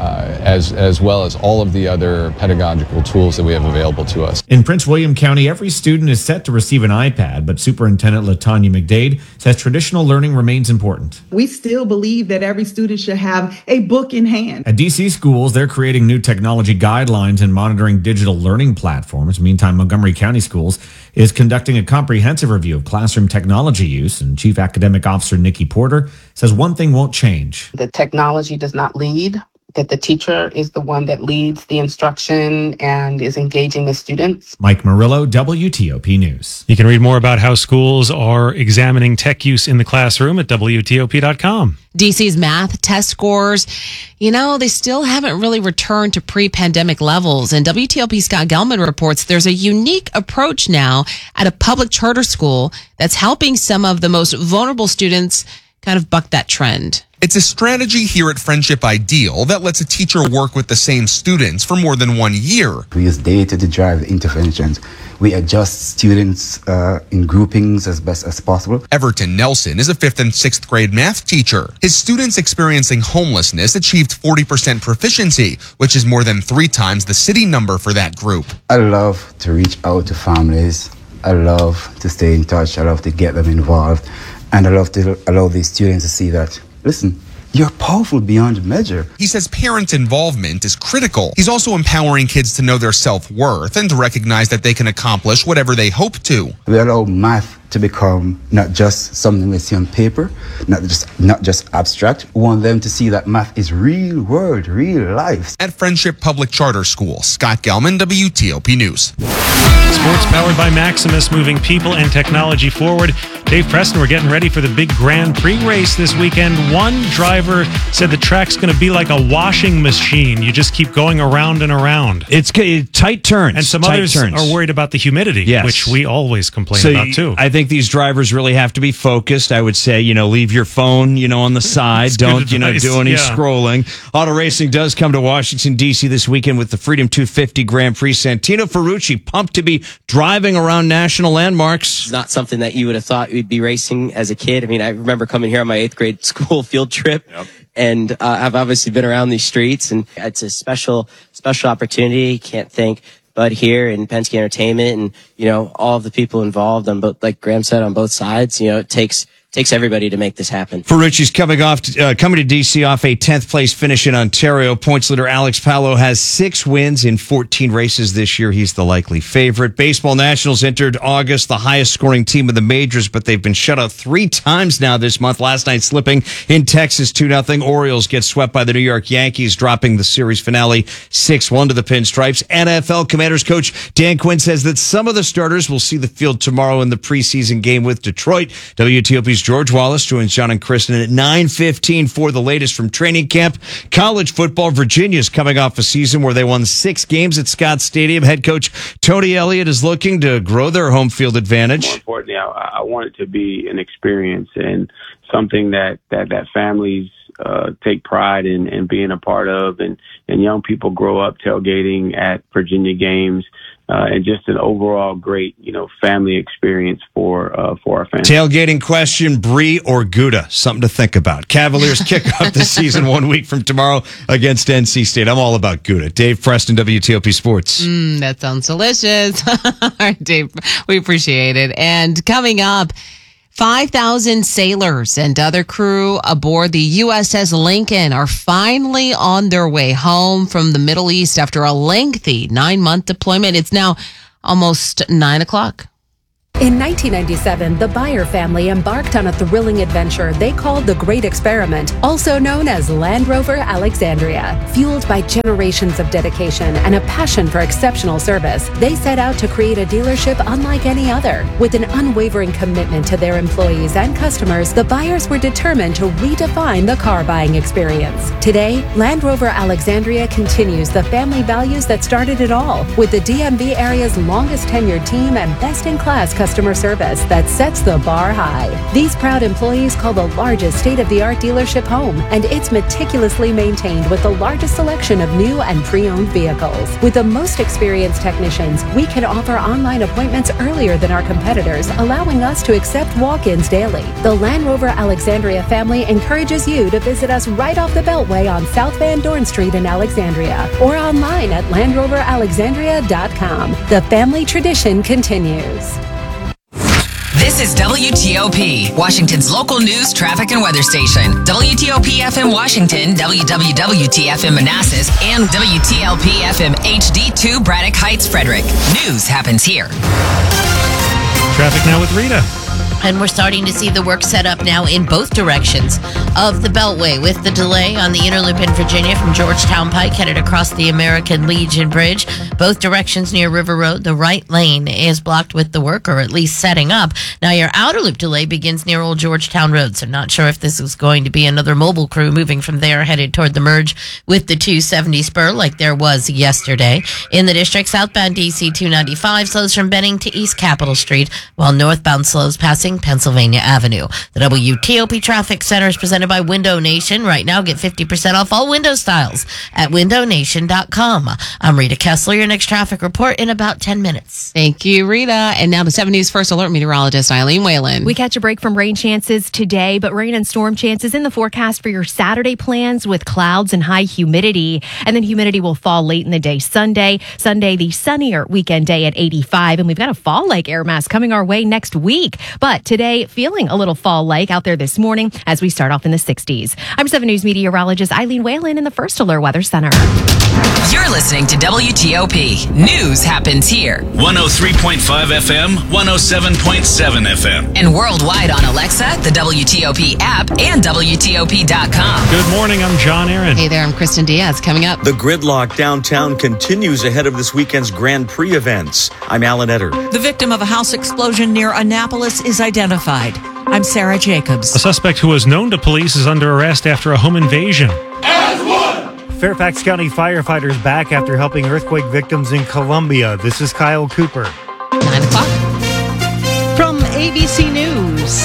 as well as all of the other pedagogical tools that we have available to us. In Prince William County, every student is set to receive an iPad, but Superintendent LaTanya McDade says traditional learning remains important. We still believe that every student should have a book in hand. At DC schools, they're creating new technology guidelines and monitoring digital learning platforms. Meantime, Montgomery County Schools is conducting a comprehensive review of classroom technology use, and Chief Academic Officer Nikki Porter says one thing won't change. The technology does not lead, that the teacher is the one that leads the instruction and is engaging the students. Mike Murillo, WTOP News. You can read more about how schools are examining tech use in the classroom at WTOP.com. DC's math test scores, they still haven't really returned to pre-pandemic levels. And WTOP's Scott Gelman reports there's a unique approach now at a public charter school that's helping some of the most vulnerable students kind of buck that trend. It's a strategy here at Friendship Ideal that lets a teacher work with the same students for more than 1 year. We use data to drive the interventions. We adjust students in groupings as best as possible. Everton Nelson is a 5th and 6th grade math teacher. His students experiencing homelessness achieved 40% proficiency, which is more than 3 times the city number for that group. I love to reach out to families. I love to stay in touch. I love to get them involved. And I love to allow these students to see that, listen, you're powerful beyond measure. He says parent involvement is critical. He's also empowering kids to know their self-worth and to recognize that they can accomplish whatever they hope to. We allow math to become not just something we see on paper, not just abstract. We want them to see that math is real world, real life. At Friendship Public Charter School, Scott Gelman, WTOP News. Sports powered by Maximus, moving people and technology forward. Dave Preston, we're getting ready for the big Grand Prix race this weekend. One driver said the track's going to be like a washing machine. You just keep going around and around. It's tight turns. And some others are worried about the humidity, which we always complain about too. I think these drivers really have to be focused. I would say, leave your phone, on the side. Don't, do any scrolling. Auto racing does come to Washington, D.C. this weekend with the Freedom 250 Grand Prix. Santino Ferrucci pumped to be driving around national landmarks. It's not something that you would have thought you'd be racing as a kid. I mean, I remember coming here on my 8th grade school field trip. Yep. And I've obviously been around these streets, and it's a special opportunity. Can't thank Bud here and Penske Entertainment and, all of the people involved on both, like Graham said, on both sides. It takes everybody to make this happen. Ferrucci's coming to D.C. off a 10th place finish in Ontario. Points leader Alex Palou has 6 wins in 14 races this year. He's the likely favorite. Baseball Nationals entered August, the highest scoring team of the majors, but they've been shut out 3 times now this month. Last night slipping in Texas 2-0. Orioles get swept by the New York Yankees, dropping the series finale 6-1 to the Pinstripes. NFL Commanders coach Dan Quinn says that some of the starters will see the field tomorrow in the preseason game with Detroit. WTOP's George Wallace joins John and Kristen at 9:15 for the latest from training camp. College football, Virginia's coming off a season where they won 6 games at Scott Stadium. Head coach Tony Elliott is looking to grow their home field advantage. More importantly, I want it to be an experience and something that families take pride in being a part of, and young people grow up tailgating at Virginia games. And just an overall great, family experience for our fans. Tailgating question, Brie or Gouda? Something to think about. Cavaliers kick off the season 1 week from tomorrow against NC State. I'm all about Gouda. Dave Preston, WTOP Sports. That sounds delicious. All right, Dave, we appreciate it. And coming up, 5,000 sailors and other crew aboard the USS Lincoln are finally on their way home from the Middle East after a lengthy 9-month deployment. It's now almost 9 o'clock. In 1997, the Beyer family embarked on a thrilling adventure they called the Great Experiment, also known as Land Rover Alexandria. Fueled by generations of dedication and a passion for exceptional service, they set out to create a dealership unlike any other. With an unwavering commitment to their employees and customers, the Beyers were determined to redefine the car buying experience. Today, Land Rover Alexandria continues the family values that started it all, with the DMV area's longest tenured team and best-in-class customer service that sets the bar high. These proud employees call the largest state-of-the-art dealership home, and it's meticulously maintained with the largest selection of new and pre-owned vehicles. With the most experienced technicians, we can offer online appointments earlier than our competitors, allowing us to accept walk-ins daily. The Land Rover Alexandria family encourages you to visit us right off the Beltway on South Van Dorn Street in Alexandria, or online at LandRoverAlexandria.com. The family tradition continues. This is WTOP, Washington's local news, traffic, and weather station. WTOP FM Washington, WWWT FM Manassas, and WTLP FM HD2 Braddock Heights, Frederick. News happens here. Traffic now with Rita. And we're starting to see the work set up now in both directions of the Beltway, with the delay on the inner loop in Virginia from Georgetown Pike headed across the American Legion Bridge. Both directions near River Road. The right lane is blocked with the work, or at least setting up. Now your outer loop delay begins near Old Georgetown Road, so not sure if this is going to be another mobile crew moving from there headed toward the merge with the 270 spur like there was yesterday. In the district, southbound DC 295 slows from Benning to East Capitol Street, while northbound slows passing Pennsylvania Avenue. The WTOP Traffic Center is presented by Window Nation. Right now, get 50% off all window styles at windownation.com. I'm Rita Kessler. Your next traffic report in about 10 minutes. Thank you, Rita. And now the 7 News First Alert meteorologist Eileen Whalen. We catch a break from rain chances today, but rain and storm chances in the forecast for your Saturday plans with clouds and high humidity. And then humidity will fall late in the day Sunday, the sunnier weekend day at 85. And we've got a fall-like air mass coming our way next week. But today, feeling a little fall-like out there this morning as we start off in the 60s. I'm 7 News meteorologist Eileen Whalen in the First Alert Weather Center. You're listening to WTOP. News happens here. 103.5 FM, 107.7 FM. And worldwide on Alexa, the WTOP app, and WTOP.com. Good morning, I'm John Aaron. Hey there, I'm Kristen Diaz. Coming up, the gridlock downtown continues ahead of this weekend's Grand Prix events. I'm Alan Etter. The victim of a house explosion near Annapolis is identified. I'm Sarah Jacobs. A suspect who was known to police is under arrest after a home invasion. As one! Fairfax County firefighters back after helping earthquake victims in Columbia. This is Kyle Cooper. 9 o'clock. From ABC News,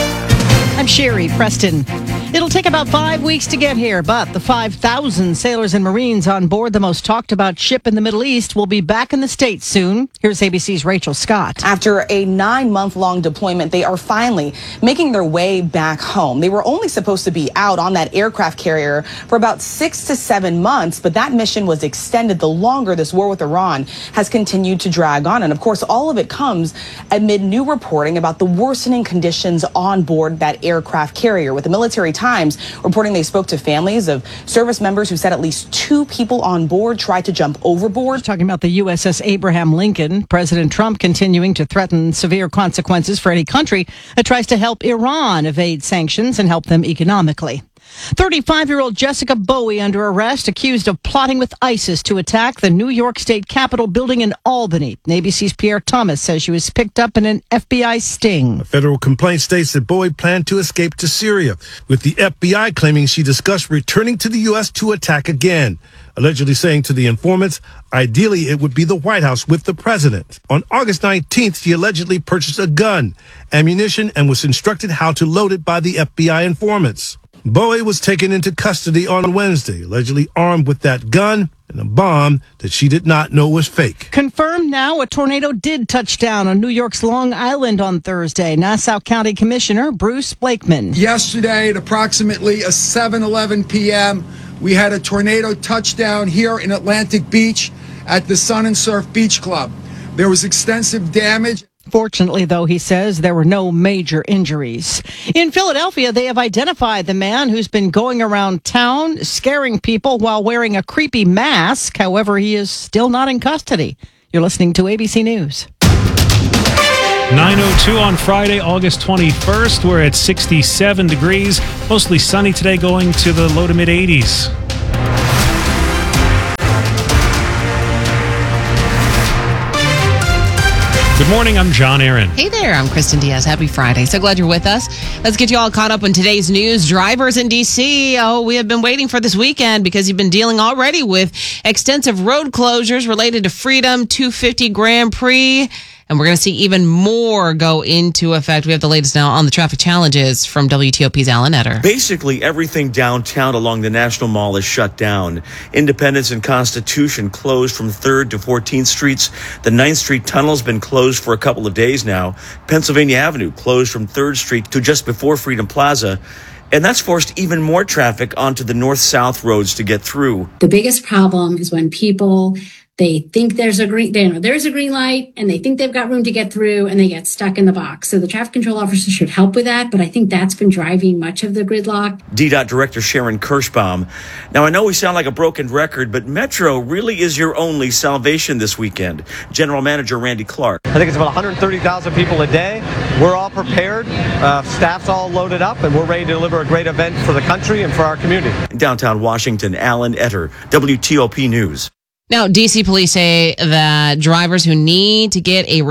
I'm Sherry Preston. It'll take about 5 weeks to get here, but the 5,000 sailors and Marines on board the most talked about ship in the Middle East will be back in the States soon. Here's ABC's Rachel Scott. After a 9-month-long deployment, they are finally making their way back home. They were only supposed to be out on that aircraft carrier for about 6 to 7 months, but that mission was extended the longer this war with Iran has continued to drag on. And of course, all of it comes amid new reporting about the worsening conditions on board that aircraft carrier, with the Military Times reporting they spoke to families of service members who said at least 2 people on board tried to jump overboard. Talking about the USS Abraham Lincoln, President Trump continuing to threaten severe consequences for any country that tries to help Iran evade sanctions and help them economically. 35-year-old Jessica Bowie under arrest, accused of plotting with ISIS to attack the New York State Capitol building in Albany. ABC's Pierre Thomas says she was picked up in an FBI sting. A federal complaint states that Bowie planned to escape to Syria, with the FBI claiming she discussed returning to the U.S. to attack again, allegedly saying to the informants, ideally it would be the White House with the president. On August 19th, she allegedly purchased a gun, ammunition, and was instructed how to load it by the FBI informants. Bowie was taken into custody on Wednesday, allegedly armed with that gun and a bomb that she did not know was fake. Confirmed now, a tornado did touch down on New York's Long Island on Thursday. Nassau County Commissioner Bruce Blakeman. Yesterday at approximately 7:11 p.m., we had a tornado touchdown here in Atlantic Beach at the Sun and Surf Beach Club. There was extensive damage. Fortunately, though, he says there were no major injuries. In Philadelphia, they have identified the man who's been going around town scaring people while wearing a creepy mask. However, he is still not in custody. You're listening to ABC News. 9:02 on Friday, August 21st. We're at 67 degrees. Mostly sunny today, going to the low to mid 80s. Good morning, I'm John Aaron. Hey there, I'm Kristen Diaz. Happy Friday. So glad you're with us. Let's get you all caught up on today's news. Drivers in D.C., we have been waiting for this weekend because you've been dealing already with extensive road closures related to Freedom 250 Grand Prix. And we're going to see even more go into effect. We have the latest now on the traffic challenges from WTOP's Alan Etter. Basically, everything downtown along the National Mall is shut down. Independence and Constitution closed from 3rd to 14th Streets. The 9th Street Tunnel's been closed for a couple of days now. Pennsylvania Avenue closed from 3rd Street to just before Freedom Plaza. And that's forced even more traffic onto the north-south roads to get through. The biggest problem is when people... they think there's a green light and they think they've got room to get through and they get stuck in the box. So the traffic control officers should help with that. But I think that's been driving much of the gridlock. DDOT Director Sharon Kirschbaum. Now, I know we sound like a broken record, but Metro really is your only salvation this weekend. General Manager Randy Clark. I think it's about 130,000 people a day. We're all prepared. Staff's all loaded up and we're ready to deliver a great event for the country and for our community. In downtown Washington, Alan Etter, WTOP News. Now, D.C. police say that drivers who need to get to a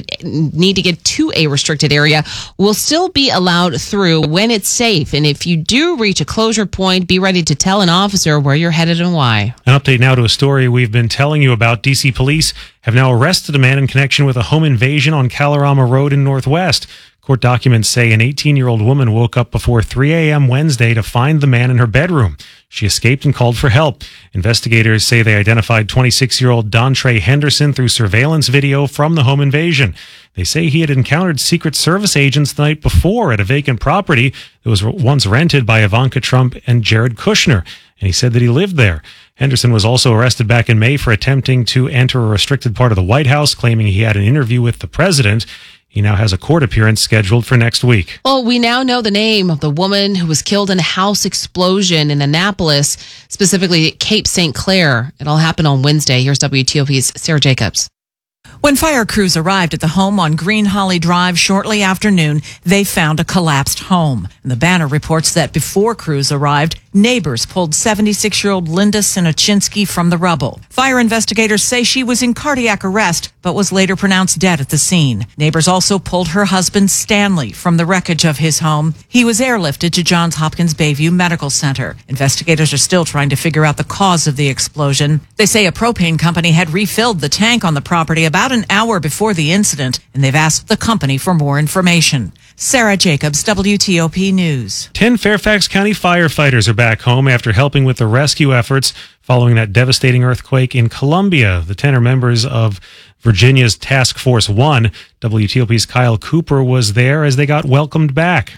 restricted area will still be allowed through when it's safe. And if you do reach a closure point, be ready to tell an officer where you're headed and why. An update now to a story we've been telling you about. D.C. police have now arrested a man in connection with a home invasion on Kalorama Road in Northwest. Court documents say an 18-year-old woman woke up before 3 a.m. Wednesday to find the man in her bedroom. She escaped and called for help. Investigators say they identified 26-year-old Dontre Henderson through surveillance video from the home invasion. They say he had encountered Secret Service agents the night before at a vacant property that was once rented by Ivanka Trump and Jared Kushner, and he said that he lived there. Henderson was also arrested back in May for attempting to enter a restricted part of the White House, claiming he had an interview with the president. He now has a court appearance scheduled for next week. Well, we now know the name of the woman who was killed in a house explosion in Annapolis, specifically Cape St. Clair. It all happened on Wednesday. Here's WTOP's Sarah Jacobs. When fire crews arrived at the home on Green Holly Drive shortly after noon, they found a collapsed home. And the Banner reports that before crews arrived, neighbors pulled 76-year-old Linda Sinochinsky from the rubble. Fire investigators say she was in cardiac arrest, but was later pronounced dead at the scene. Neighbors also pulled her husband, Stanley, from the wreckage of his home. He was airlifted to Johns Hopkins Bayview Medical Center. Investigators are still trying to figure out the cause of the explosion. They say a propane company had refilled the tank on the property about an hour before the incident, and they've asked the company for more information. Sarah Jacobs, WTOP News. 10 Fairfax County firefighters are back home after helping with the rescue efforts following that devastating earthquake in Columbia. The 10 are members of Virginia's Task Force 1. WTOP's Kyle Cooper was there as they got welcomed back.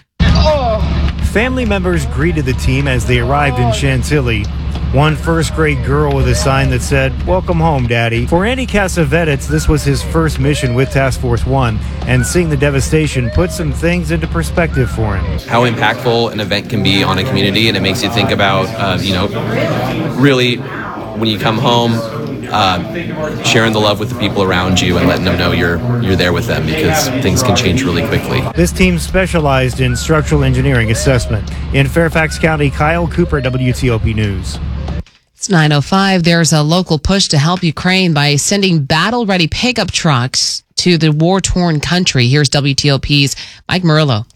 Family members greeted the team as they arrived in Chantilly. One first-grade girl with a sign that said, "Welcome home, Daddy." For Andy Cassavetes, this was his first mission with Task Force 1, and seeing the devastation put some things into perspective for him. How impactful an event can be on a community, and it makes you think about, really, when you come home, sharing the love with the people around you and letting them know you're there with them, because things can change really quickly. This team specialized in structural engineering assessment. In Fairfax County, Kyle Cooper, WTOP News. It's 9:05. There's a local push to help Ukraine by sending battle-ready pickup trucks to the war-torn country. Here's WTOP's Mike Murillo.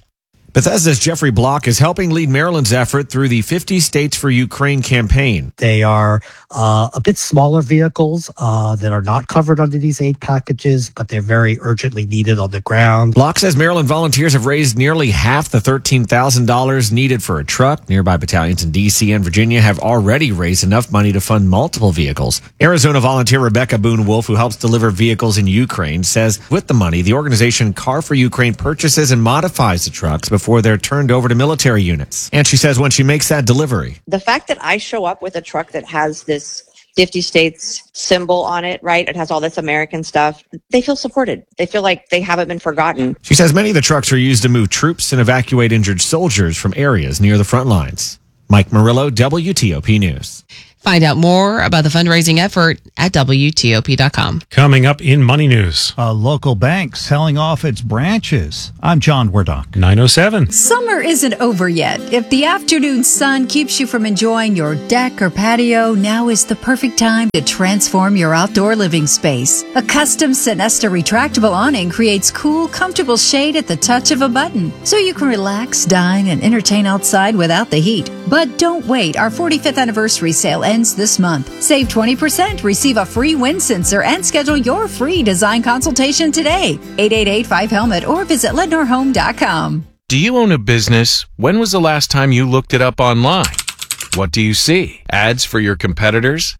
Bethesda's Jeffrey Block is helping lead Maryland's effort through the 50 States for Ukraine campaign. They are a bit smaller vehicles that are not covered under these aid packages, but they're very urgently needed on the ground. Block says Maryland volunteers have raised nearly half the $13,000 needed for a truck. Nearby battalions in D.C. and Virginia have already raised enough money to fund multiple vehicles. Arizona volunteer Rebecca Boone Wolf, who helps deliver vehicles in Ukraine, says with the money, the organization Car for Ukraine purchases and modifies the trucks before they're turned over to military units. And she says when she makes that delivery, the fact that I show up with a truck that has this 50 states symbol on it, right? It has all this American stuff. They feel supported. They feel like they haven't been forgotten. She says many of the trucks are used to move troops and evacuate injured soldiers from areas near the front lines. Mike Murillo, WTOP News. Find out more about the fundraising effort at WTOP.com. Coming up in Money News. A local bank selling off its branches. I'm John Wardock. 9:07. Summer isn't over yet. If the afternoon sun keeps you from enjoying your deck or patio, now is the perfect time to transform your outdoor living space. A custom Sinesta retractable awning creates cool, comfortable shade at the touch of a button, so you can relax, dine, and entertain outside without the heat. But don't wait. Our 45th anniversary sale ends this month. Save 20%, receive a free wind sensor, and schedule your free design consultation today. 888-5HELMET or visit LednorHome.com. Do you own a business? When was the last time you looked it up online? What do you see? Ads for your competitors?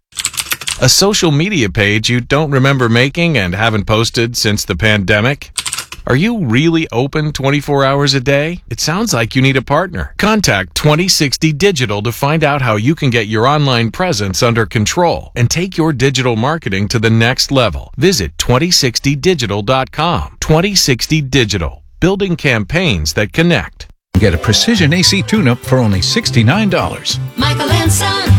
A social media page you don't remember making and haven't posted since the pandemic? Are you really open 24 hours a day? It sounds like you need a partner. Contact 2060 Digital to find out how you can get your online presence under control and take your digital marketing to the next level. Visit 2060digital.com. 2060 Digital, building campaigns that connect. Get a precision AC tune-up for only $69. Michael and Son.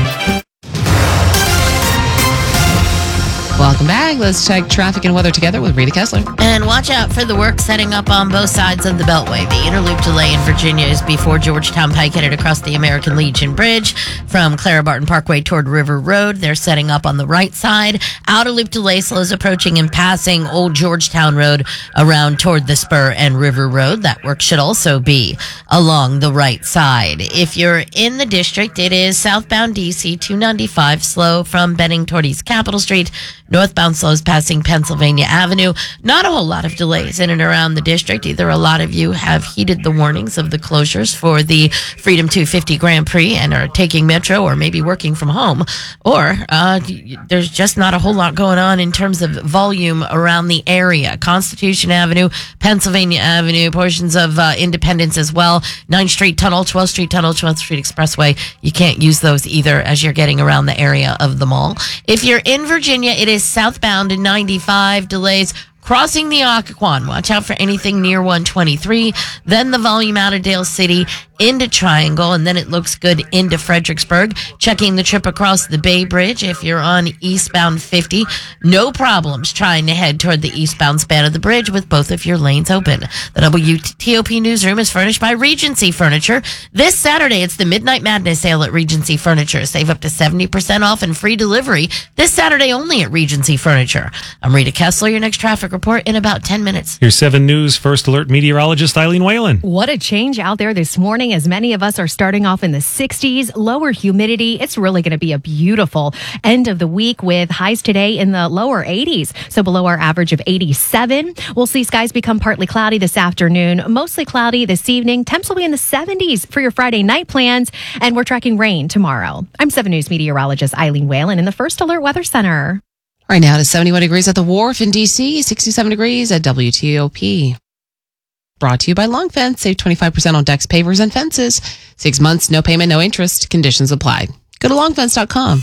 Welcome back. Let's check traffic and weather together with Rita Kessler. And watch out for the work setting up on both sides of the Beltway. The Interloop delay in Virginia is before Georgetown Pike headed across the American Legion Bridge from Clara Barton Parkway toward River Road. They're setting up on the right side. Outer loop delay slows approaching and passing Old Georgetown Road around toward the Spur and River Road. That work should also be along the right side. If you're in the district, it is southbound DC 295 slow from Benning toward East Capitol Street. Northbound slows passing Pennsylvania Avenue. Not a whole lot of delays in and around the district. Either a lot of you have heeded the warnings of the closures for the Freedom 250 Grand Prix and are taking Metro or maybe working from home, or there's just not a whole lot going on in terms of volume around the area. Constitution Avenue, Pennsylvania Avenue, portions of Independence as well. 9th Street Tunnel, 12th Street Tunnel, 12th Street Expressway. You can't use those either as you're getting around the area of the mall. If you're in Virginia, it is southbound in 95, delays crossing the Occoquan. Watch out for anything near 123. Then the volume out of Dale City into Triangle, and then it looks good into Fredericksburg. Checking the trip across the Bay Bridge. If you're on eastbound 50, no problems trying to head toward the eastbound span of the bridge with both of your lanes open. The WTOP newsroom is furnished by Regency Furniture. This Saturday, it's the Midnight Madness sale at Regency Furniture. Save up to 70% off and free delivery this Saturday only at Regency Furniture. I'm Rita Kessler, your next traffic report in about 10 minutes. Here's 7 News First Alert meteorologist Eileen Whalen. What a change out there this morning, as many of us are starting off in the 60s, lower humidity. It's really going to be a beautiful end of the week with highs today in the lower 80s, so below our average of 87. We'll see skies become partly cloudy this afternoon, mostly cloudy this evening. Temps will be in the 70s for your Friday night plans, and we're tracking rain tomorrow. I'm 7 News meteorologist Eileen Whalen in the First Alert Weather Center. Right now, it's 71 degrees at the Wharf in D.C., 67 degrees at WTOP. Brought to you by Long Fence. Save 25% on decks, pavers, and fences. 6 months, no payment, no interest. Conditions apply. Go to longfence.com.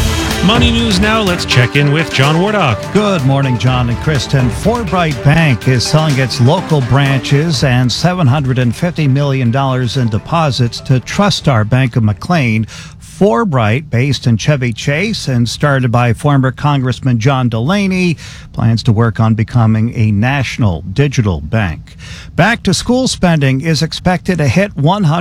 Money News now. Let's check in with John Wardock. Good morning, John and Kristen. Forbright Bank is selling its local branches and $750 million in deposits to TrustStar Bank of McLean. Forbright, based in Chevy Chase and started by former Congressman John Delaney, plans to work on becoming a national digital bank. Back to school spending is expected to hit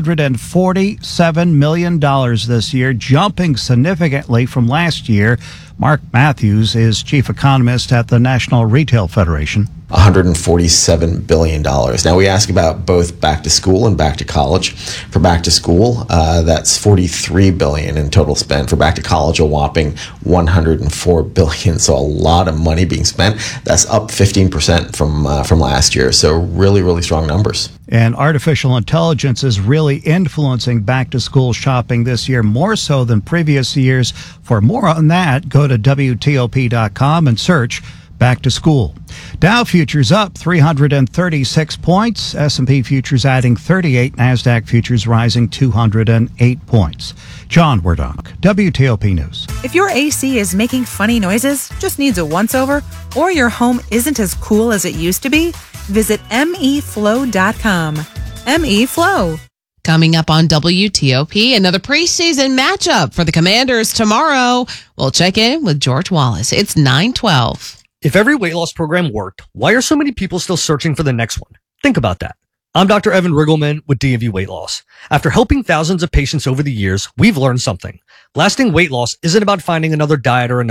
$147 million this year, jumping significantly from last year. Mark Matthews is chief economist at the National Retail Federation. $147 billion. Now we ask about both back to school and back to college. For back to school, that's $43 billion in total spend. For back to college, a whopping $104 billion. So a lot of money being spent. That's up 15% from last year. So really, really strong numbers. And artificial intelligence is really influencing back-to-school shopping this year more so than previous years. For more on that, go to WTOP.com and search Back to School. Dow futures up 336 points. S&P futures adding 38. NASDAQ futures rising 208 points. John Werdonk, WTOP News. If your AC is making funny noises, just needs a once-over, or your home isn't as cool as it used to be, visit meflow.com. MeFlow. Coming up on WTOP, another preseason matchup for the Commanders tomorrow. We'll check in with George Wallace. It's 9:12. If every weight loss program worked, why are so many people still searching for the next one? Think about that. I'm Dr. Evan Riggleman with DMV Weight Loss. After helping thousands of patients over the years, we've learned something. Lasting weight loss isn't about finding another diet or another